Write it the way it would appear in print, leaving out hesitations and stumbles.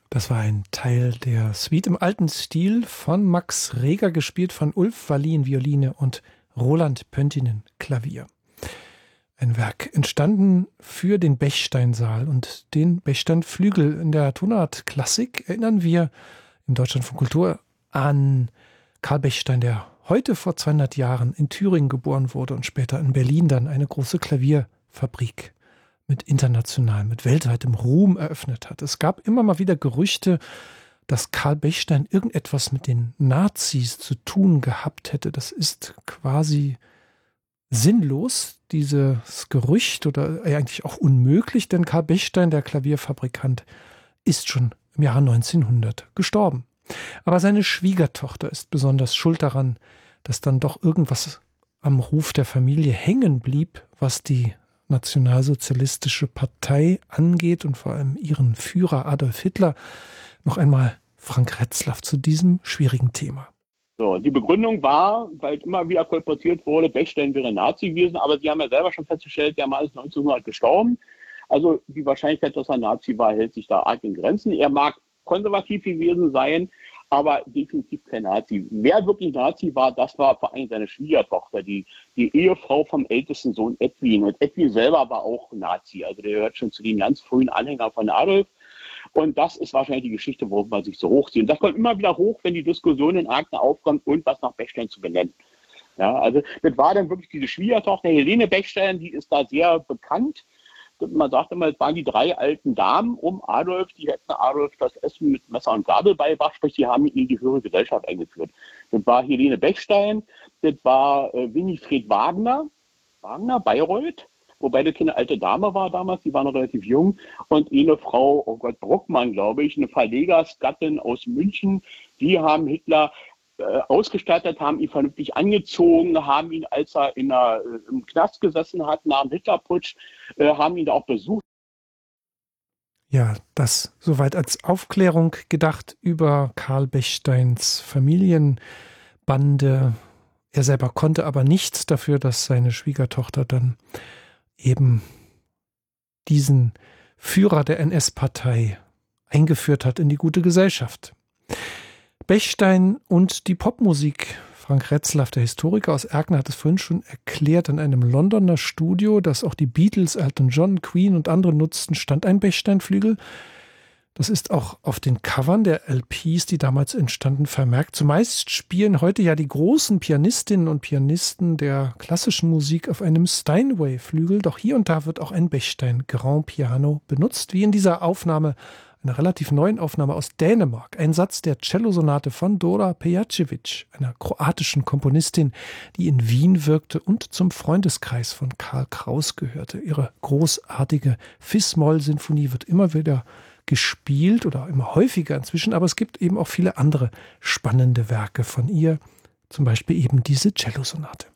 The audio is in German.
Das war ein Teil der Suite im alten Stil von Max Reger, gespielt von Ulf Wallin Violine und Roland Pöntinen Klavier. Ein Werk entstanden für den Bechsteinsaal und den Bechsteinflügel. In der Tonart Klassik erinnern wir im Deutschlandfunk Kultur an Karl Bechstein, der heute vor 200 Jahren in Thüringen geboren wurde und später in Berlin dann eine große Klavierfabrik mit weltweitem Ruhm eröffnet hat. Es gab immer mal wieder Gerüchte, dass Karl Bechstein irgendetwas mit den Nazis zu tun gehabt hätte. Das ist quasi sinnlos, dieses Gerücht, oder eigentlich auch unmöglich, denn Karl Bechstein, der Klavierfabrikant, ist schon im Jahr 1900 gestorben. Aber seine Schwiegertochter ist besonders schuld daran, dass dann doch irgendwas am Ruf der Familie hängen blieb, was die Nationalsozialistische Partei angeht und vor allem ihren Führer Adolf Hitler. Noch einmal Frank Retzlaff zu diesem schwierigen Thema. So, die Begründung war, weil immer wieder kolportiert wurde, Bechstein wäre Nazi gewesen, aber sie haben ja selber schon festgestellt, der Mann ist 1900 gestorben. Also die Wahrscheinlichkeit, dass er Nazi war, hält sich da arg in Grenzen. Er mag konservativ gewesen sein, aber definitiv kein Nazi. Wer wirklich Nazi war, das war vor allem seine Schwiegertochter, die Ehefrau vom ältesten Sohn Edwin. Und Edwin selber war auch Nazi, also der gehört schon zu den ganz frühen Anhängern von Adolf. Und das ist wahrscheinlich die Geschichte, worum man sich so hochzieht. Und das kommt immer wieder hoch, wenn die Diskussion in Aachen aufkommt, irgendwas nach Bechstein zu benennen. Ja, also das war dann wirklich diese Schwiegertochter Helene Bechstein, die ist da sehr bekannt. Man sagt immer, es waren die 3 alten Damen um Adolf, die hätten Adolf das Essen mit Messer und Gabel beigebracht, sprich, die haben ihn in die höhere Gesellschaft eingeführt. Das war Helene Bechstein, das war Winifred Wagner, Bayreuth, wobei das keine alte Dame war damals, die war noch relativ jung, und eine Frau, oh Gott, Bruckmann, glaube ich, eine Verlegersgattin aus München, die haben Hitler ausgestattet, haben ihn vernünftig angezogen, haben ihn, als er im Knast gesessen hat, nach dem Hitlerputsch, haben ihn da auch besucht. Ja, das soweit als Aufklärung gedacht über Karl Bechsteins Familienbande. Er selber konnte aber nichts dafür, dass seine Schwiegertochter dann eben diesen Führer der NS-Partei eingeführt hat in die gute Gesellschaft. Bechstein und die Popmusik. Frank Retzlaff, der Historiker aus Erkner, hat es vorhin schon erklärt, in einem Londoner Studio, das auch die Beatles, Elton John, Queen und andere nutzten, stand ein Bechsteinflügel. Das ist auch auf den Covern der LPs, die damals entstanden, vermerkt. Zumeist spielen heute ja die großen Pianistinnen und Pianisten der klassischen Musik auf einem Steinway-Flügel, doch hier und da wird auch ein Bechstein Grand Piano benutzt, wie in dieser Aufnahme, einer relativ neuen Aufnahme aus Dänemark. Ein Satz der Cellosonate von Dora Pejacevic, einer kroatischen Komponistin, die in Wien wirkte und zum Freundeskreis von Karl Kraus gehörte. Ihre großartige Fis-Moll-Sinfonie wird immer wieder gespielt oder immer häufiger inzwischen, aber es gibt eben auch viele andere spannende Werke von ihr, zum Beispiel eben diese Cellosonate.